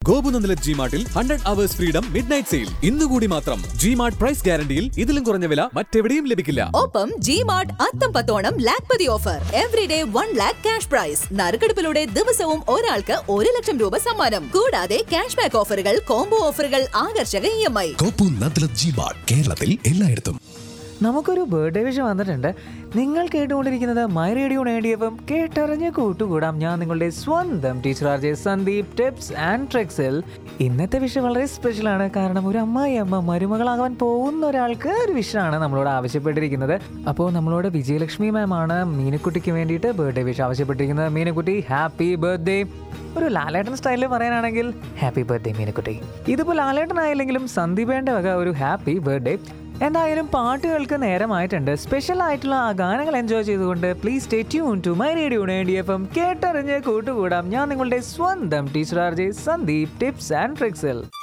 ഗോപുനന്ദലത് ജിമാർട്ടിൽ 100 hours freedom midnight sale ഇന്നുകൂടി മാത്രം. G-Mart price ഗ്യാരണ്ടിയിൽ ഇതിലും കുറഞ്ഞ വില മറ്റെവിടെയും ലഭിക്കില്ല. ഒപ്പം ജിമാർട്ട് അത്തം പത്തോണം lakhpati offer. Everyday 1 lakh cash prize. നറുക്കെടുപ്പിലൂടെ ദിവസവും ഒരാൾക്ക് 1 ലക്ഷം രൂപ സമ്മാനം. കൂടാതെ ക്യാഷ് ബാക്ക് ഓഫറുകൾ, കോംബോ ഓഫറുകൾ, ആകർഷക EMI. ഗോപുനന്ദലത് ജിമാർട്ട്, കേരളത്തിൽ എല്ലായിടത്തും. നമുക്കൊരു ബർത്ത്ഡേ വിഷ് വന്നിട്ടുണ്ട്. നിങ്ങൾ കേട്ടുകൊണ്ടിരിക്കുന്നത് മൈ റേഡിയോ 90 FM. കേട്ടറിഞ്ഞ് കൂട്ടുകൂടാം. ഞാൻ നിങ്ങളുടെ സ്വന്തം teacher RJ Sandeep, tips and ട്രിക്സിൽ. ഇന്നത്തെ വിഷ് വളരെ സ്പെഷ്യലാണ്. കാരണം ഒരു അമ്മ മരുമകളാകാൻ പോകുന്ന ഒരാൾക്ക് ഒരു വിഷാണ് നമ്മളോട് ആവശ്യപ്പെട്ടിരിക്കുന്നത്. അപ്പോൾ നമ്മളോട് വിജയലക്ഷ്മി മാം ആണ് മീനക്കുട്ടിക്ക് വേണ്ടിയിട്ട് ബർത്ത്ഡേ വിഷ് ആവശ്യപ്പെട്ടിരിക്കുന്നത്. Meenakutty, happy birthday. ഒരു ലാലേട്ടൻ സ്റ്റൈലിൽ പറയാനാണെങ്കിൽ ഹാപ്പി ബർത്ത്ഡേ മീനക്കുട്ടി. ഇതിപ്പോൾ ലാലേട്ടൻ ആയില്ലെങ്കിലും സന്ദീപേൻ്റെ വക ഒരു ഹാപ്പി ബർത്ത്ഡേ. എന്തായാലും പാട്ടുകൾക്ക് നേരമായിട്ടുണ്ട്. സ്പെഷ്യൽ ആയിട്ടുള്ള ആ ഗാനങ്ങൾ എൻജോയ് ചെയ്തുകൊണ്ട് please stay tune to my radio 90 FM. കേട്ടറിഞ്ഞ് കൂട്ടുകൂടാം. ഞാൻ നിങ്ങളുടെ സ്വന്തം teacher RJ Sandeep, tips and ട്രിക്സിൽ.